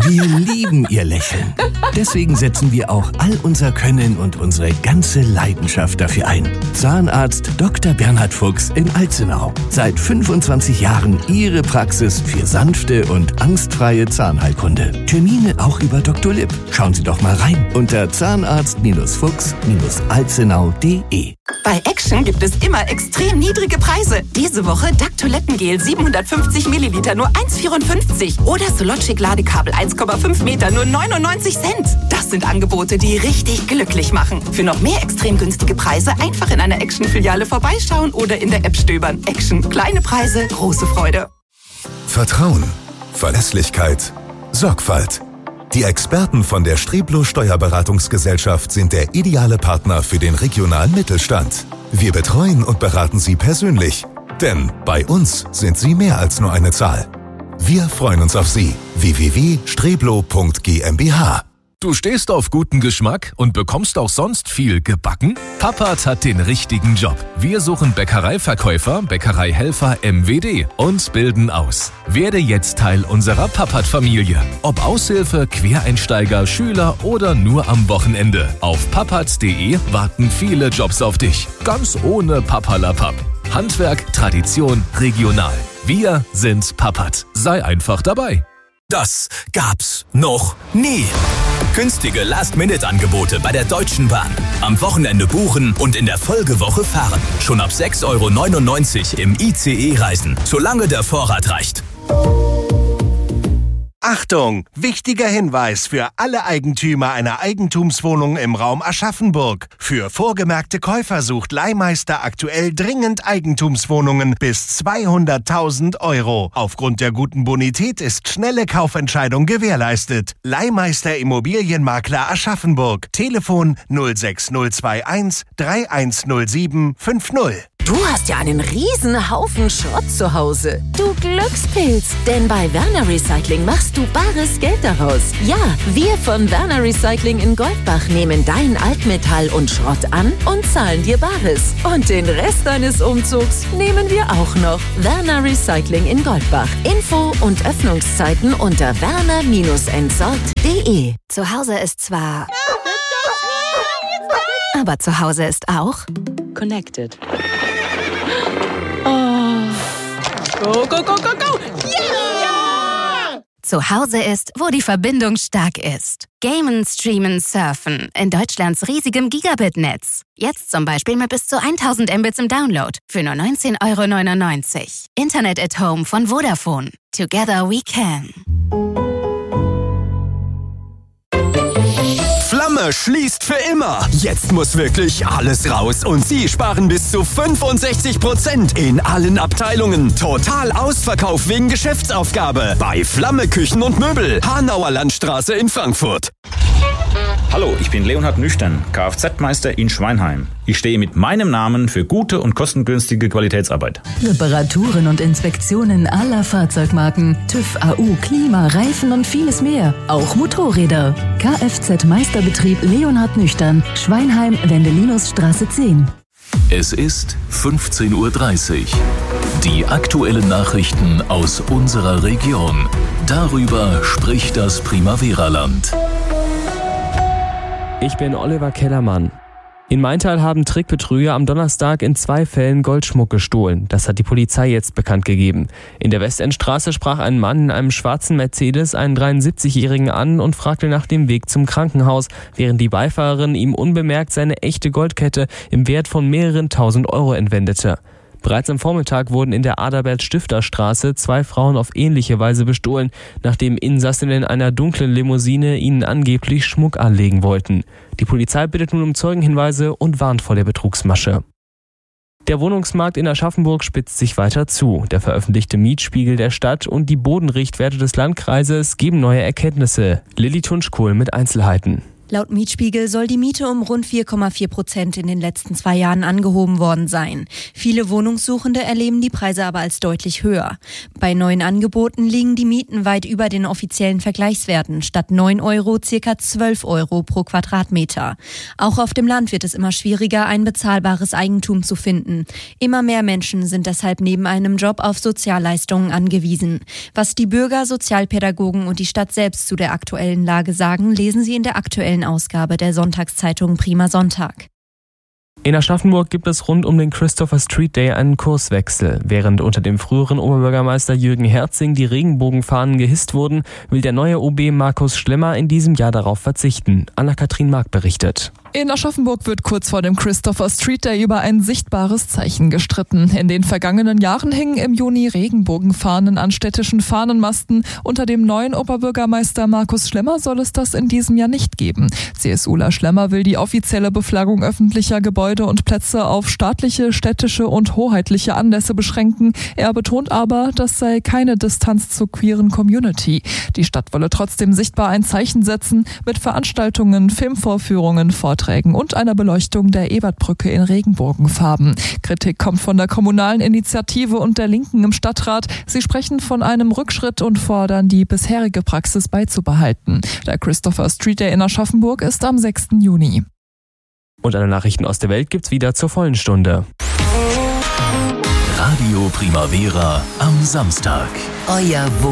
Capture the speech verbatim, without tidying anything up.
Wir lieben Ihr Lächeln. Deswegen setzen wir auch all unser Können und unsere ganze Leidenschaft dafür ein. Zahnarzt Doktor Bernhard Fuchs in Alzenau. Seit fünfundzwanzig Jahren Ihre Praxis für sanfte und angstfreie Zahnheilkunde. Termine auch über Doktor Lipp. Schauen Sie doch mal rein unter zahnarzt Fuchs Alzenau punkt de. Bei Action gibt es immer extrem niedrige Preise. Diese Woche D A C Toilettengel siebenhundertfünfzig Milliliter nur eins Komma vierundfünfzig oder Sologic Ladekabel eins Komma fünf Meter nur neunundneunzig Cent. Das sind Angebote, die richtig glücklich machen. Für noch mehr extrem günstige Preise einfach in einer Action-Filiale vorbeischauen oder in der App stöbern. Action. Kleine Preise, große Freude. Vertrauen, Verlässlichkeit, Sorgfalt. Die Experten von der Streblo Steuerberatungsgesellschaft sind der ideale Partner für den regionalen Mittelstand. Wir betreuen und beraten Sie persönlich. Denn bei uns sind Sie mehr als nur eine Zahl. Wir freuen uns auf Sie. w w w punkt streblo punkt g m b h. Du stehst auf guten Geschmack und bekommst auch sonst viel gebacken? Pappat hat den richtigen Job. Wir suchen Bäckereiverkäufer, Bäckereihelfer M W D und bilden aus. Werde jetzt Teil unserer Pappat-Familie. Ob Aushilfe, Quereinsteiger, Schüler oder nur am Wochenende. Auf pappat punkt de warten viele Jobs auf dich. Ganz ohne Papperlapapp. Handwerk, Tradition, regional. Wir sind Pappat. Sei einfach dabei. Das gab's noch nie. Günstige Last-Minute-Angebote bei der Deutschen Bahn. Am Wochenende buchen und in der Folgewoche fahren. Schon ab sechs Euro neunundneunzig im I C E reisen, solange der Vorrat reicht. Achtung! Wichtiger Hinweis für alle Eigentümer einer Eigentumswohnung im Raum Aschaffenburg. Für vorgemerkte Käufer sucht Leihmeister aktuell dringend Eigentumswohnungen bis zweihunderttausend Euro. Aufgrund der guten Bonität ist schnelle Kaufentscheidung gewährleistet. Leihmeister Immobilienmakler Aschaffenburg. Telefon null sechs null zwei eins drei eins null sieben fünf null. Du hast ja einen riesen Haufen Schrott zu Hause. Du Glückspilz, denn bei Werner Recycling machst du bares Geld daraus. Ja, wir von Werner Recycling in Goldbach nehmen dein Altmetall und Schrott an und zahlen dir Bares. Und den Rest deines Umzugs nehmen wir auch noch. Werner Recycling in Goldbach. Info und Öffnungszeiten unter werner entsorgt punkt de. Zu Hause ist zwar... aber zu Hause ist auch... Connected. Oh. Go, go, go, go, go! Yeah! Zu Hause ist, wo die Verbindung stark ist. Gamen, streamen, surfen. In Deutschlands riesigem Gigabit-Netz. Jetzt zum Beispiel mit bis zu tausend Mbits im Download. Für nur neunzehn Euro neunundneunzig. Internet at Home von Vodafone. Together we can. Flamme schließt für immer. Jetzt muss wirklich alles raus und Sie sparen bis zu fünfundsechzig Prozent in allen Abteilungen. Total Ausverkauf wegen Geschäftsaufgabe bei Flamme Küchen und Möbel, Hanauer Landstraße in Frankfurt. Hallo, ich bin Leonhard Nüchtern, Kfz-Meister in Schweinheim. Ich stehe mit meinem Namen für gute und kostengünstige Qualitätsarbeit. Reparaturen und Inspektionen aller Fahrzeugmarken, TÜV, A U, Klima, Reifen und vieles mehr. Auch Motorräder. Kfz-Meisterbetrieb Leonhard Nüchtern, Schweinheim, Wendelinusstraße zehn. Es ist fünfzehn Uhr dreißig. Die aktuellen Nachrichten aus unserer Region. Darüber spricht das Primavera-Land. Ich bin Oliver Kellermann. In Maintal haben Trickbetrüger am Donnerstag in zwei Fällen Goldschmuck gestohlen. Das hat die Polizei jetzt bekannt gegeben. In der Westendstraße sprach ein Mann in einem schwarzen Mercedes einen dreiundsiebzigjährigen an und fragte nach dem Weg zum Krankenhaus, während die Beifahrerin ihm unbemerkt seine echte Goldkette im Wert von mehreren tausend Euro entwendete. Bereits am Vormittag wurden in der Adalbert-Stifter-Straße zwei Frauen auf ähnliche Weise bestohlen, nachdem Insassinnen in einer dunklen Limousine ihnen angeblich Schmuck anlegen wollten. Die Polizei bittet nun um Zeugenhinweise und warnt vor der Betrugsmasche. Der Wohnungsmarkt in Aschaffenburg spitzt sich weiter zu. Der veröffentlichte Mietspiegel der Stadt und die Bodenrichtwerte des Landkreises geben neue Erkenntnisse. Lilly Tunschkohl mit Einzelheiten. Laut Mietspiegel soll die Miete um rund vier Komma vier Prozent in den letzten zwei Jahren angehoben worden sein. Viele Wohnungssuchende erleben die Preise aber als deutlich höher. Bei neuen Angeboten liegen die Mieten weit über den offiziellen Vergleichswerten. Statt neun Euro circa zwölf Euro pro Quadratmeter. Auch auf dem Land wird es immer schwieriger, ein bezahlbares Eigentum zu finden. Immer mehr Menschen sind deshalb neben einem Job auf Sozialleistungen angewiesen. Was die Bürger, Sozialpädagogen und die Stadt selbst zu der aktuellen Lage sagen, lesen Sie in der aktuellen Ausgabe der Sonntagszeitung Prima Sonntag. In Aschaffenburg gibt es rund um den Christopher Street Day einen Kurswechsel. Während unter dem früheren Oberbürgermeister Jürgen Herzing die Regenbogenfahnen gehisst wurden, will der neue O B Markus Schlemmer in diesem Jahr darauf verzichten. Anna-Kathrin Mark berichtet. In Aschaffenburg wird kurz vor dem Christopher Street Day über ein sichtbares Zeichen gestritten. In den vergangenen Jahren hingen im Juni Regenbogenfahnen an städtischen Fahnenmasten. Unter dem neuen Oberbürgermeister Markus Schlemmer soll es das in diesem Jahr nicht geben. CSUler Schlemmer will die offizielle Beflaggung öffentlicher Gebäude und Plätze auf staatliche, städtische und hoheitliche Anlässe beschränken. Er betont aber, das sei keine Distanz zur queeren Community. Die Stadt wolle trotzdem sichtbar ein Zeichen setzen mit Veranstaltungen, Filmvorführungen, Vorträgen und einer Beleuchtung der Ebertbrücke in Regenbogenfarben. Kritik kommt von der kommunalen Initiative und der Linken im Stadtrat. Sie sprechen von einem Rückschritt und fordern, die bisherige Praxis beizubehalten. Der Christopher Street Day in Aschaffenburg ist am sechsten Juni. Und alle Nachrichten aus der Welt gibt's wieder zur vollen Stunde. Radio Primavera am Samstag. Euer Wohl.